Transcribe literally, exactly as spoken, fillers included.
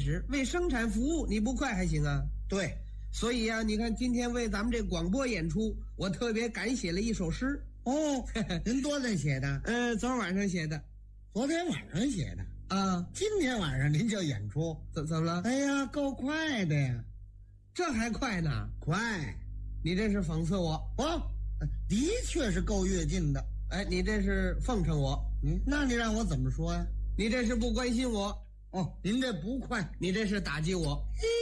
始，为生产服务，你不快还行啊？ 对， 所以啊，你看今天为咱们这广播演出，我特别赶写了一首诗。 哦，您多大写的？ 呃，昨儿晚上写的。 昨天晚上写的啊？ 今天晚上您就演出？ 怎怎么了？ 哎呀，够快的呀！ 这还快呢？ 快！ 你这是讽刺我？ 哦，的确是够跃进的。 哎，你这是奉承我？ 嗯，那你让我怎么说呀？ 你这是不关心我？ 哦，您这不快， 你这是打击我？ 嘿，